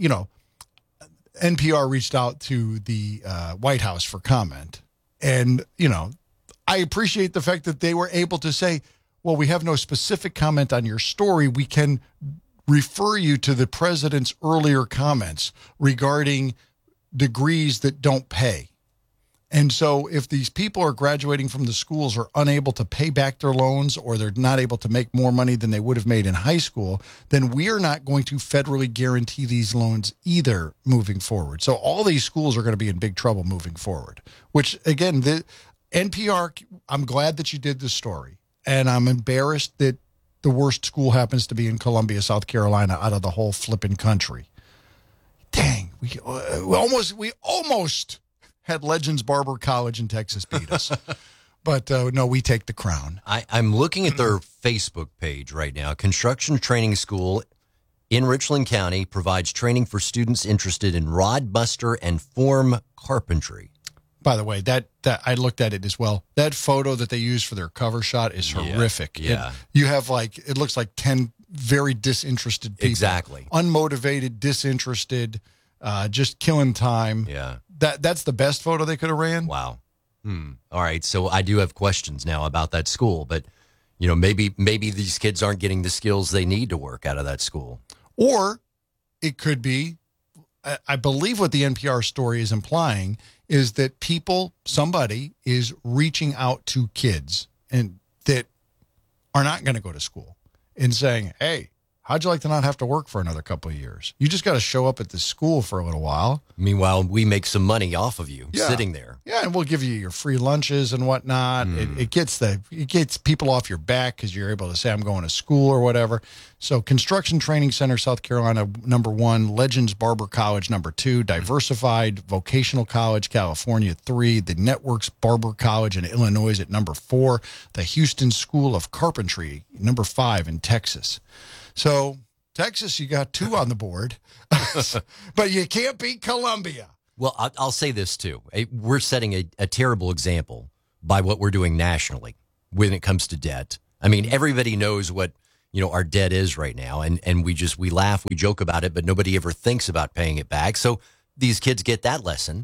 NPR reached out to the White House for comment. And, I appreciate the fact that they were able to say, well, we have no specific comment on your story. We can refer you to the president's earlier comments regarding degrees that don't pay. And so if these people are graduating from the schools are unable to pay back their loans or they're not able to make more money than they would have made in high school, then we are not going to federally guarantee these loans either moving forward. So all these schools are going to be in big trouble moving forward, which, again, the NPR, I'm glad that you did this story. And I'm embarrassed that the worst school happens to be in Columbia, South Carolina, out of the whole flipping country. Dang, we almost had Legends Barber College in Texas beat us. But no, we take the crown. I'm looking at their Facebook page right now. Construction Training School in Richland County provides training for students interested in rod buster and form carpentry. By the way, that I looked at it as well. That photo that they use for their cover shot is horrific. Yeah. You have it looks like 10 very disinterested people. Exactly. Unmotivated, disinterested, just killing time. Yeah. That's the best photo they could have ran. Wow. All right. So I do have questions now about that school, but maybe these kids aren't getting the skills they need to work out of that school. Or it could be I believe what the NPR story is implying is that somebody is reaching out to kids and that are not going to go to school and saying, hey, how'd you like to not have to work for another couple of years? You just got to show up at the school for a little while. Meanwhile, we make some money off of you sitting there. Yeah, and we'll give you your free lunches and whatnot. It gets people off your back because you're able to say, I'm going to school or whatever. So Construction Training Center, South Carolina, #1, Legends Barber College, #2, Diversified Vocational College, California, 3, the Networks Barber College in Illinois at #4, the Houston School of Carpentry, #5 in Texas. So Texas, you got 2 on the board, but you can't beat Columbia. Well, I'll say this, too. We're setting a terrible example by what we're doing nationally when it comes to debt. I mean, everybody knows what, our debt is right now, and we laugh, we joke about it, but nobody ever thinks about paying it back. So these kids get that lesson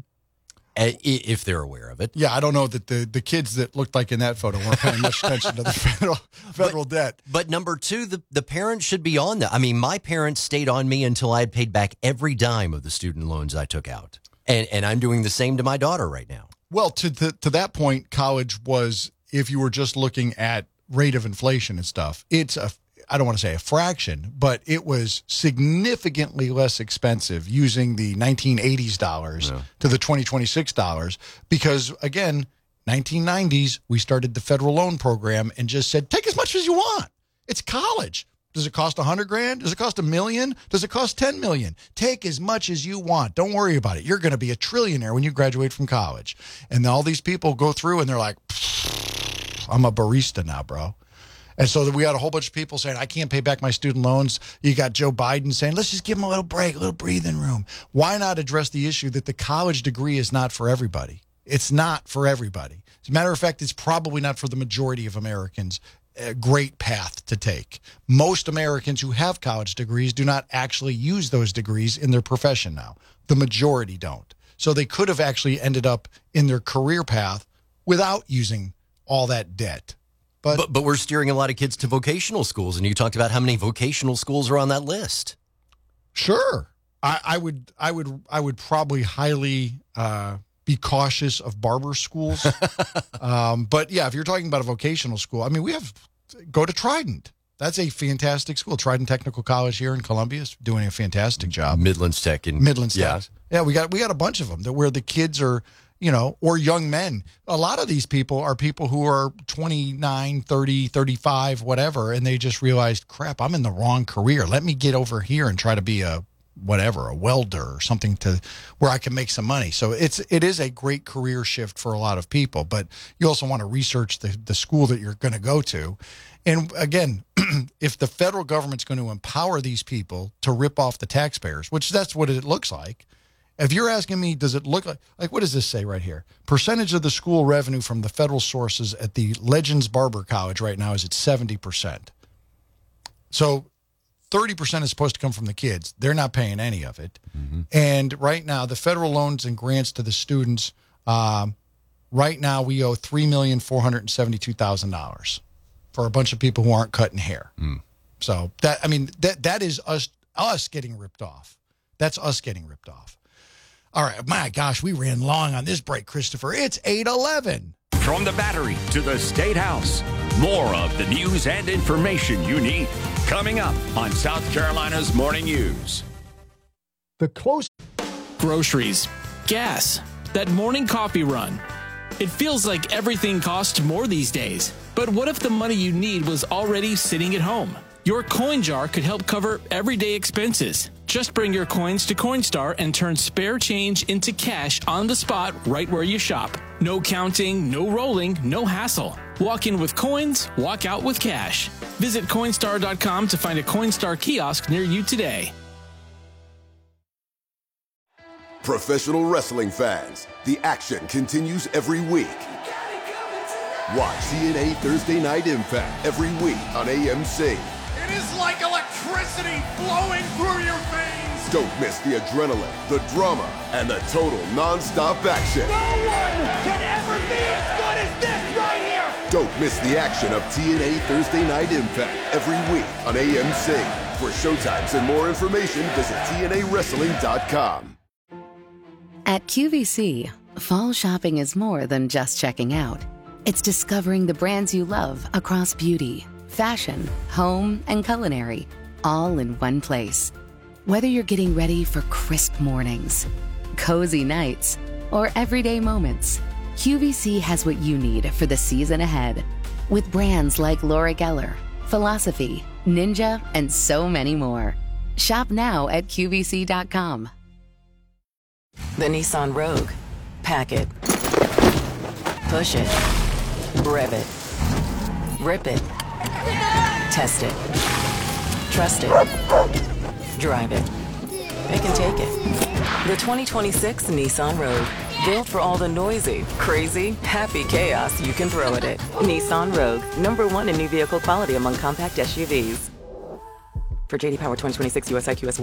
if they're aware of it. Yeah, I don't know that the kids that looked like in that photo weren't paying much attention to the federal debt. But #2, the parents should be on that. I mean, my parents stayed on me until I had paid back every dime of the student loans I took out. And I'm doing the same to my daughter right now. Well, to that point, college was, if you were just looking at rate of inflation and stuff, I don't want to say a fraction, but it was significantly less expensive using the 1980s dollars to the 2026 dollars because, again, 1990s, we started the federal loan program and just said, take as much as you want. It's college. Does it cost $100,000? Does it cost $1 million? Does it cost $10 million? Take as much as you want. Don't worry about it. You're going to be a trillionaire when you graduate from college. And all these people go through and they're like, I'm a barista now, bro. And so we had a whole bunch of people saying, I can't pay back my student loans. You got Joe Biden saying, let's just give them a little break, a little breathing room. Why not address the issue that the college degree is not for everybody? It's not for everybody. As a matter of fact, it's probably not for the majority of Americans a great path to take. Most Americans who have college degrees do not actually use those degrees in their profession now. The majority don't. So they could have actually ended up in their career path without using all that debt. But we're steering a lot of kids to vocational schools, and you talked about how many vocational schools are on that list. Sure, I would probably highly be cautious of barber schools. But yeah, if you're talking about a vocational school, I mean, go to Trident. That's a fantastic school. Trident Technical College here in Columbia is doing a fantastic job. Midlands Tech. Yeah, we got a bunch of them where the kids are, or young men. A lot of these people are people who are 29, 30, 35, whatever, and they just realized, crap, I'm in the wrong career. Let me get over here and try to be a welder or something where I can make some money. So it is a great career shift for a lot of people, but you also want to research the school that you're going to go to. And again, if the federal government's going to empower these people to rip off the taxpayers, which that's what it looks like. If you're asking me, does it look like what does this say right here? Percentage of the school revenue from the federal sources at the Legends Barber College right now is at 70%. So 30% is supposed to come from the kids. They're not paying any of it. Mm-hmm. And right now, the federal loans and grants to the students, right now we owe $3,472,000 for a bunch of people who aren't cutting hair. Mm. So that is us getting ripped off. That's us getting ripped off. All right, my gosh, we ran long on this break, Christopher. It's 8:11. From the Battery to the State House, more of the news and information you need coming up on South Carolina's Morning News. Groceries, gas, that morning coffee run. It feels like everything costs more these days. But what if the money you need was already sitting at home? Your coin jar could help cover everyday expenses. Just bring your coins to Coinstar and turn spare change into cash on the spot right where you shop. No counting, no rolling, no hassle. Walk in with coins, walk out with cash. Visit Coinstar.com to find a Coinstar kiosk near you today. Professional wrestling fans, the action continues every week. Watch TNA Thursday Night Impact every week on AMC. It is like electricity flowing through your veins. Don't miss the adrenaline, the drama, and the total non-stop action. No one can ever be as good as this right here. Don't miss the action of TNA Thursday Night Impact every week on AMC. For showtimes and more information, visit TNAWrestling.com. At QVC, fall shopping is more than just checking out. It's discovering the brands you love across beauty, fashion, home, and culinary, all in one place. Whether you're getting ready for crisp mornings, cozy nights, or everyday moments, QVC has what you need for the season ahead. With brands like Laura Geller, Philosophy, Ninja, and so many more. Shop now at QVC.com. The Nissan Rogue. Pack it. Push it. Rev it. Rip it. Test it. Trust it. Drive it. It can take it. The 2026 Nissan Rogue. Built for all the noisy, crazy, happy chaos you can throw at it. Nissan Rogue. #1 in new vehicle quality among compact SUVs. For JD Power 2026 US IQS